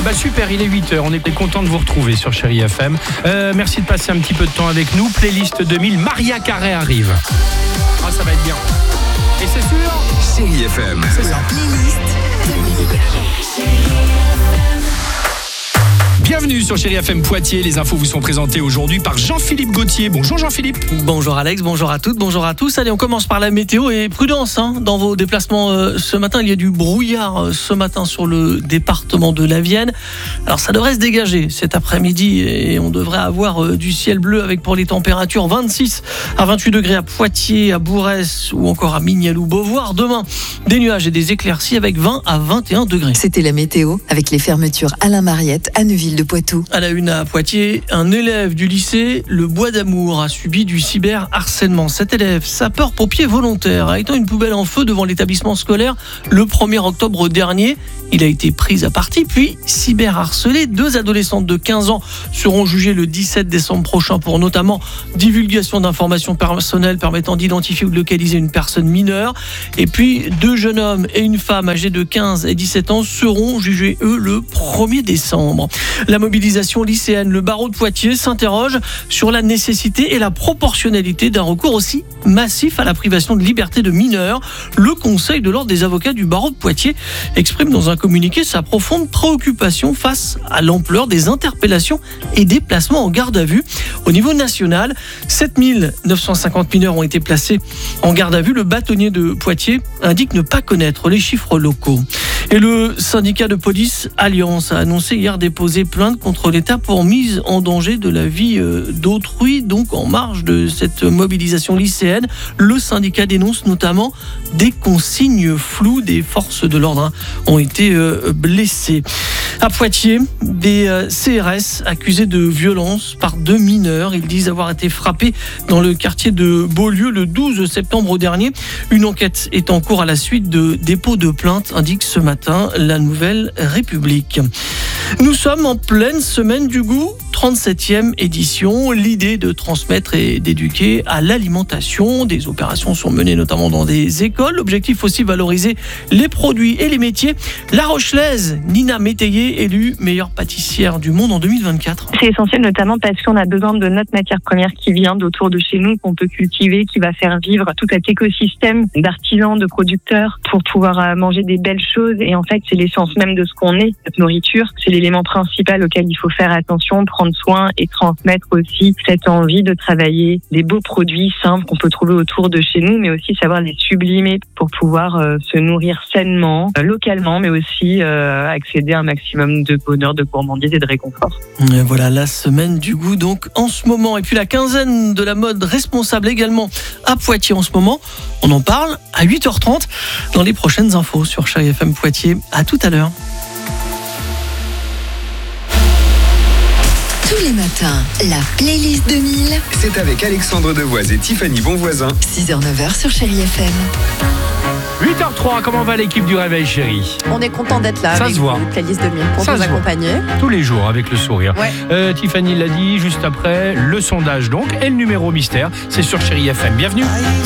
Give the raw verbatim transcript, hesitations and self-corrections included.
bah super, il est huit heures, on est content de vous retrouver sur Chérie F M. Euh, merci de passer un petit peu de temps avec nous. Playlist deux mille, Maria Carey arrive. Ah, ça va être bien. Et c'est sûr, Chérie F M. c'est ça. Playlist deux mille. Bienvenue sur Chérie F M Poitiers. Les infos vous sont présentées aujourd'hui par Jean-Philippe Gauthier. Bonjour Jean-Philippe. Bonjour Alex, bonjour à toutes, bonjour à tous. Allez, on commence par la météo et prudence hein, dans vos déplacements euh, ce matin. Il y a du brouillard euh, ce matin sur le département de la Vienne. Alors ça devrait se dégager cet après-midi et on devrait avoir euh, du ciel bleu avec pour les températures vingt-six à vingt-huit degrés à Poitiers, à Bourès ou encore à Mignaloux-Beauvoir. Demain, des nuages et des éclaircies avec vingt à vingt et un degrés. C'était la météo avec les fermetures Alain Mariette à Neuville de Poitou. À la une à Poitiers, un élève du lycée Le Bois d'Amour a subi du cyberharcèlement. Cet élève, sapeur-pompier volontaire, a éteint une poubelle en feu devant l'établissement scolaire le premier octobre dernier. Il a été pris à partie, puis cyberharcelé. Deux adolescentes de quinze ans seront jugées le dix-sept décembre prochain pour notamment divulgation d'informations personnelles permettant d'identifier ou de localiser une personne mineure. Et puis, deux jeunes hommes et une femme âgés de quinze et dix-sept ans seront jugés, eux, le premier décembre. La mobilisation lycéenne, le barreau de Poitiers s'interroge sur la nécessité et la proportionnalité d'un recours aussi massif à la privation de liberté de mineurs. Le Conseil de l'ordre des avocats du barreau de Poitiers exprime dans un communiqué sa profonde préoccupation face à l'ampleur des interpellations et des placements en garde à vue. Au niveau national, sept mille neuf cent cinquante mineurs ont été placés en garde à vue. Le bâtonnier de Poitiers indique ne pas connaître les chiffres locaux. Et le syndicat de police Alliance a annoncé hier déposer plainte contre l'État pour mise en danger de la vie d'autrui. Donc en marge de cette mobilisation lycéenne, le syndicat dénonce notamment des consignes floues. Des forces de l'ordre ont été blessées. À Poitiers, des C R S accusés de violence par deux mineurs. Ils disent avoir été frappés dans le quartier de Beaulieu le douze septembre dernier. Une enquête est en cours à la suite de dépôt de plainte, indique ce matin la Nouvelle République. Nous sommes en pleine semaine du goût, trente-septième édition. L'idée de transmettre et d'éduquer à l'alimentation. Des opérations sont menées notamment dans des écoles. L'objectif aussi, valoriser les produits et les métiers. La Rochelaise, Nina Métayer, élue meilleure pâtissière du monde en deux mille vingt-quatre. C'est essentiel notamment parce qu'on a besoin de notre matière première qui vient d'autour de chez nous, qu'on peut cultiver, qui va faire vivre tout cet écosystème d'artisans, de producteurs pour pouvoir manger des belles choses. Et en fait, c'est l'essence même de ce qu'on est, cette nourriture. C'est l'élément principal auquel il faut faire attention, prendre soin et transmettre aussi cette envie de travailler des beaux produits simples qu'on peut trouver autour de chez nous, mais aussi savoir les sublimer pour pouvoir euh, se nourrir sainement, euh, localement, mais aussi euh, accéder à un maximum de bonheur, de gourmandise et de réconfort. Et voilà la semaine du goût donc en ce moment. Et puis la quinzaine de la mode responsable également à Poitiers en ce moment. On en parle à huit heures trente dans les prochaines infos sur Chérie F M Poitiers. À tout à l'heure. Tous les matins, la playlist deux mille. C'est avec Alexandre Devoise et Tiffany Bonvoisin. six heures neuf heures sur Chérie F M. huit heures trois, comment va l'équipe du Réveil Chérie? On est content d'être là Ça avec se voit. vous, Playlist deux mille pour Ça vous se voit. accompagner. Tous les jours avec le sourire. Ouais. Euh, Tiffany l'a dit juste après, le sondage donc et le numéro mystère, c'est sur Chérie F M. Bienvenue.